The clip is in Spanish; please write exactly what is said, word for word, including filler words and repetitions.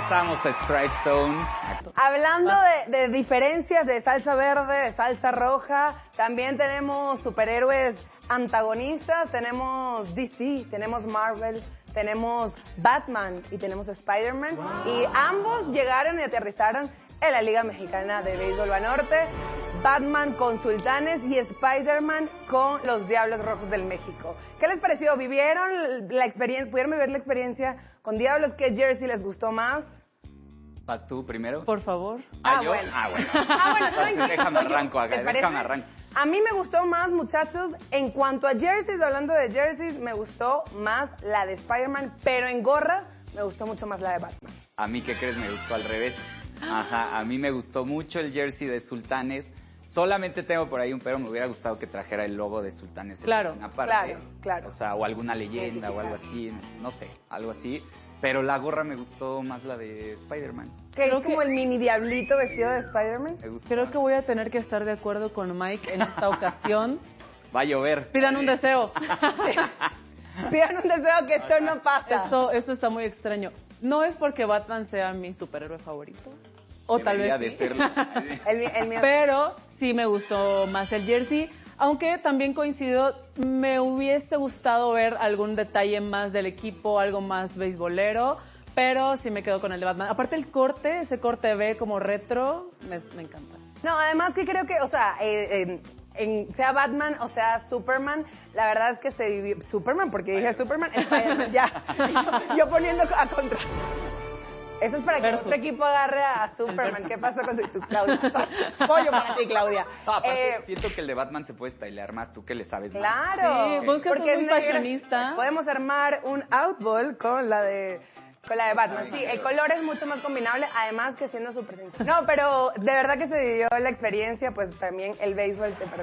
regresamos a Strike Zone. Hablando de, de diferencias de salsa verde, de salsa roja, también tenemos superhéroes antagonistas, tenemos D C, tenemos Marvel, tenemos Batman y tenemos Spider-Man. Wow. Y ambos llegaron y aterrizaron en la Liga Mexicana de Béisbol Banorte. Batman con Sultanes y Spider-Man con los Diablos Rojos del México. ¿Qué les pareció? ¿Vivieron la experiencia, pudieron vivir la experiencia con Diablos? ¿Qué jersey les gustó más? ¿Vas tú primero? Por favor. ¿Ah, ah yo? bueno. Ah, bueno. Ah, bueno, Entonces, déjame arranco acá, déjame arranco. A mí me gustó más, muchachos, en cuanto a jerseys, hablando de jerseys, me gustó más la de Spider-Man, pero en gorra me gustó mucho más la de Batman. A mí, ¿qué crees? Me gustó al revés. Ajá, a mí me gustó mucho el jersey de Sultanes. Solamente tengo por ahí un pero, me hubiera gustado que trajera el logo de Sultanes. Claro, en una parte. claro, claro. O sea, o alguna leyenda sí, o algo así, no sé, algo así. Pero la gorra me gustó más la de Spider-Man. ¿Que es Creo como que- el mini diablito vestido de Spider-Man? Me gusta. Creo que voy a tener que estar de acuerdo con Mike en esta ocasión. Va a llover. Pidan un deseo. Pidan un deseo que esto no pasa. Esto, esto está muy extraño. No es porque Batman sea mi superhéroe favorito. O tal Debería vez de sí. serlo. El, el mío. Pero sí me gustó más el jersey. Aunque también coincido, me hubiese gustado ver algún detalle más del equipo, algo más beisbolero. Pero sí me quedo con el de Batman. Aparte el corte, ese corte B como retro, me, me encanta. No, además que creo que, o sea, eh, eh, en, sea Batman o sea Superman, la verdad es que se vivió... Superman, porque dije Superman, Spider-Man, ya. Yo, yo poniendo a contra. Eso es para que Versus. otro equipo agarre a Superman. ¿Qué pasó con tu, tu Claudia? Pollo para ti, Claudia. No, aparte, Eh, siento que el de Batman se puede stylear más, tú que le sabes más. Claro. Sí, buscas porque un es negra. fashionista. Podemos armar un outball con la de con la de Batman. Sí, el color es mucho más combinable, además que siendo súper sencillo. No, pero de verdad que se vivió la experiencia, pues también el béisbol te